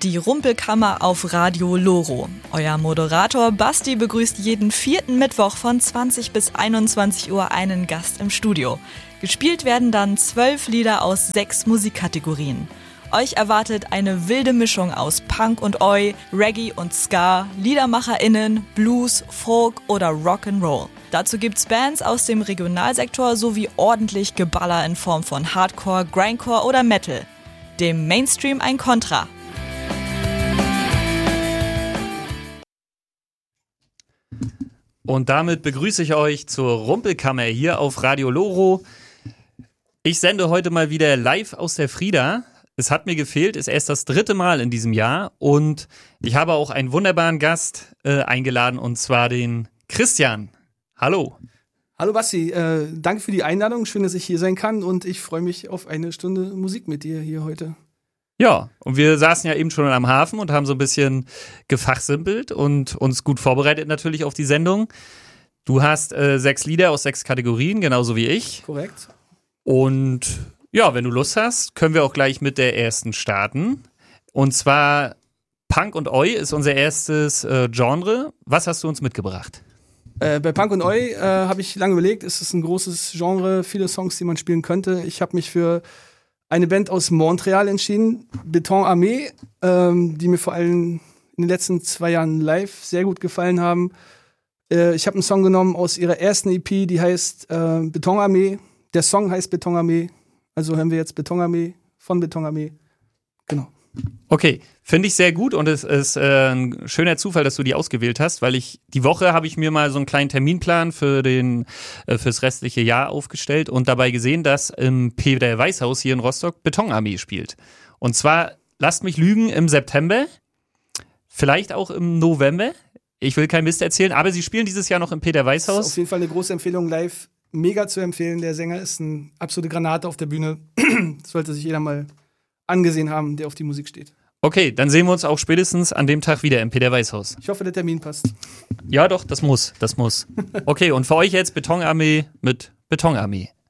Die Rumpelkammer auf Radio Loro. Euer Moderator Basti begrüßt jeden vierten Mittwoch von 20 bis 21 Uhr einen Gast im Studio. Gespielt werden dann 12 Lieder aus 6 Musikkategorien. Euch erwartet eine wilde Mischung aus Punk und Oi, Reggae und Ska, LiedermacherInnen, Blues, Folk oder Rock'n'Roll. Dazu gibt's Bands aus dem Regionalsektor sowie ordentlich Geballer in Form von Hardcore, Grindcore oder Metal. Dem Mainstream ein Kontra. Und damit begrüße ich euch zur Rumpelkammer hier auf Radio Loro. Ich sende heute mal wieder live aus der Frieda. Es hat mir gefehlt, ist erst das 3. Mal in diesem Jahr. Und ich habe auch einen wunderbaren Gast eingeladen, und zwar den Christian. Hallo. Hallo Basti, danke für die Einladung. Schön, dass ich hier sein kann. Und ich freue mich auf eine Stunde Musik mit dir hier heute. Ja, und wir saßen ja eben schon am Hafen und haben so ein bisschen gefachsimpelt und uns gut vorbereitet natürlich auf die Sendung. Du hast 6 Lieder aus 6 Kategorien, genauso wie ich. Korrekt. Und ja, wenn du Lust hast, können wir auch gleich mit der ersten starten. Und zwar Punk und Oi ist unser erstes Genre. Was hast du uns mitgebracht? Bei Punk und Oi habe ich lange überlegt. Es ist ein großes Genre, viele Songs, die man spielen könnte. Ich habe mich für eine Band aus Montreal entschieden, Beton Armee, die mir vor allem in den letzten 2 Jahren live sehr gut gefallen haben. Ich habe einen Song genommen aus ihrer ersten EP, die heißt Beton Armee. Der Song heißt Beton Armee, also hören wir jetzt Beton Armee von Beton Armee. Genau. Okay, finde ich sehr gut, und es ist ein schöner Zufall, dass du die ausgewählt hast, weil die Woche habe ich mir mal so einen kleinen Terminplan fürs restliche Jahr aufgestellt und dabei gesehen, dass im Peter Weißhaus hier in Rostock Beton Armee spielt. Und zwar, lasst mich lügen, im September, vielleicht auch im November. Ich will kein Mist erzählen, aber sie spielen dieses Jahr noch im Peter Weißhaus. Das ist auf jeden Fall eine große Empfehlung, live mega zu empfehlen. Der Sänger ist eine absolute Granate auf der Bühne. Das sollte sich jeder mal angesehen haben, der auf die Musik steht. Okay, dann sehen wir uns auch spätestens an dem Tag wieder im Peter Weißhaus. Ich hoffe, der Termin passt. Ja doch, das muss. Okay, und für euch jetzt Beton Armee mit Beton Armee.